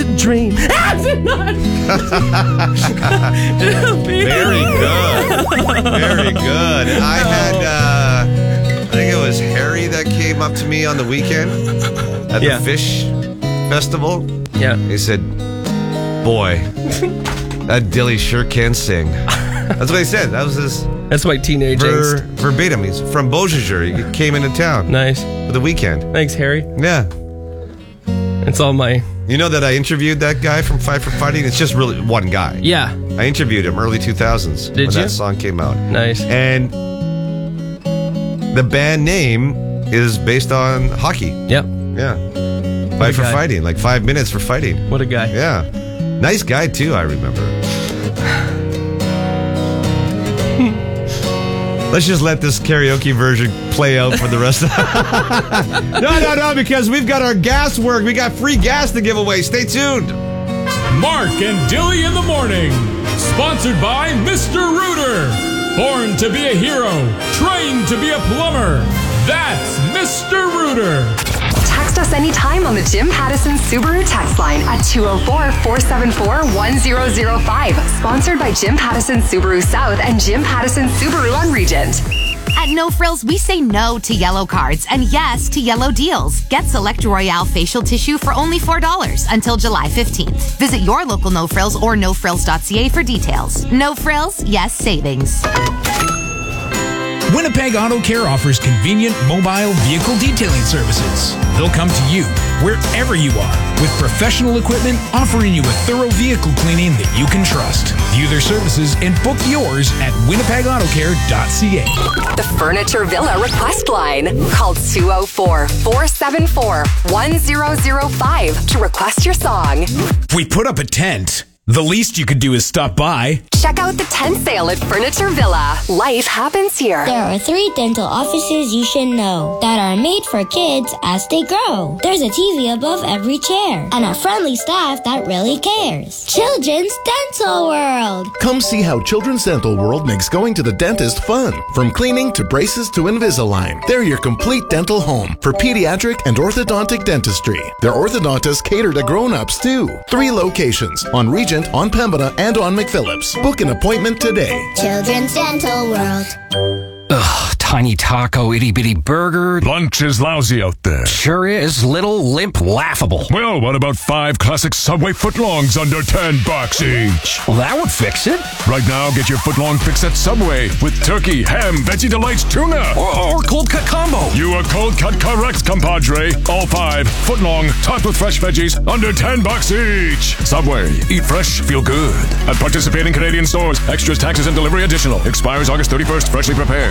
a dream. Very good. Very good. I had, I think it was Harry that came up to me on the weekend at the Fish Festival. Yeah. He said, boy, that Dilly sure can sing. That's what he said. That was his... That's my teenage angst. Verbatim. He's from Beausejour. He came into town. Nice. For the weekend. Thanks, Harry. Yeah. It's all my... You know that I interviewed that guy from Fight for Fighting? It's just really one guy. Yeah. I interviewed him early 2000s. Did when you? that song came out. Nice. And the band name is based on hockey. Yep. Yeah. Fight for Fighting. Like 5 minutes for fighting. What a guy. Yeah. Nice guy, too, I remember. Let's just let this karaoke version play out for the rest of No, because we've got our gas work. We got free gas to give away. Stay tuned. Mark and Dilly in the morning. Sponsored by Mr. Rooter. Born to be a hero. Trained to be a plumber. That's Mr. Rooter. Text us anytime on the Jim Pattison Subaru text line at 204-474-1005. Sponsored by Jim Pattison Subaru South and Jim Pattison Subaru on Regent. At No Frills, we say no to yellow cards and yes to yellow deals. Get Select Royale facial tissue for only $4 until July 15th. Visit your local No Frills or nofrills.ca for details. No Frills, yes savings. Winnipeg Auto Care offers convenient mobile vehicle detailing services. They'll come to you wherever you are with professional equipment offering you a thorough vehicle cleaning that you can trust. View their services and book yours at winnipegautocare.ca. The Furniture Villa request line. Call 204-474-1005 to request your song. If we put up a tent, the least you could do is stop by. Check out the tent sale at Furniture Villa. Life happens here. There are 3 dental offices you should know that are made for kids as they grow. There's a TV above every chair and a friendly staff that really cares. Children's Dental World. Come see how Children's Dental World makes going to the dentist fun. From cleaning to braces to Invisalign, they're your complete dental home for pediatric and orthodontic dentistry. Their orthodontists cater to grown-ups too. 3 locations on Regent, on Pembina, and on McPhillips. Book an appointment today. Children's Dental World. Ugh, tiny taco, itty-bitty burger. Lunch is lousy out there. Sure is. Little, limp, laughable. Well, what about 5 classic Subway footlongs under $10 each? Well, that would fix it. Right now, get your footlong fix at Subway with turkey, ham, Veggie Delights, tuna. Or cold cut combo. You are cold cut correct, compadre. All 5 footlong, topped with fresh veggies, under $10 each. Subway. Eat fresh, feel good. At participating Canadian stores. Extras, taxes, and delivery additional. Expires August 31st. Freshly prepared.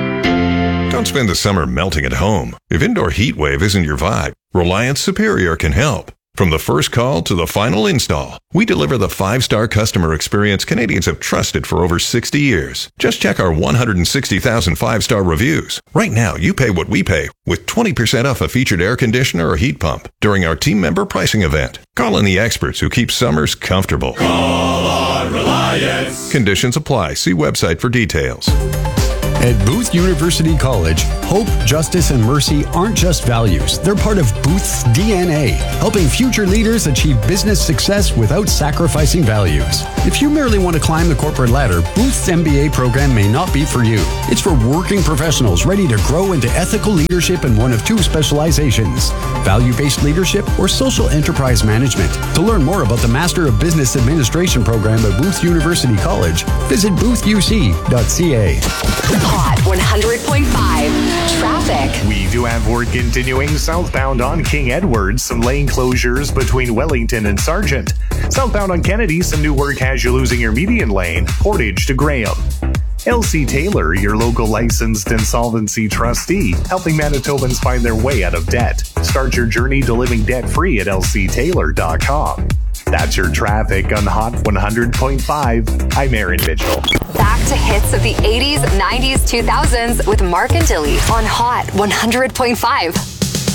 Don't spend the summer melting at home. If indoor heat wave isn't your vibe, Reliance Superior can help. From the first call to the final install, we deliver the 5-star customer experience Canadians have trusted for over 60 years. Just check our 160,000 5-star reviews. Right now, you pay what we pay with 20% off a featured air conditioner or heat pump during our team member pricing event. Call in the experts who keep summers comfortable. Call on Reliance. Conditions apply. See website for details. At Booth University College, hope, justice, and mercy aren't just values. They're part of Booth's DNA, helping future leaders achieve business success without sacrificing values. If you merely want to climb the corporate ladder, Booth's MBA program may not be for you. It's for working professionals ready to grow into ethical leadership in one of 2 specializations, value-based leadership or social enterprise management. To learn more about the Master of Business Administration program at Booth University College, visit boothuc.ca. Hot 100.5 traffic. We do have work continuing southbound on King Edward. Some lane closures between Wellington and Sargent. Southbound on Kennedy, some new work has you losing your median lane. Portage to Graham. LC Taylor, your local licensed insolvency trustee, helping Manitobans find their way out of debt. Start your journey to living debt-free at lctaylor.com. That's your traffic on Hot 100.5. I'm Aaron Mitchell. Back to hits of the 80s, 90s, 2000s with Mark and Dilly on Hot 100.5.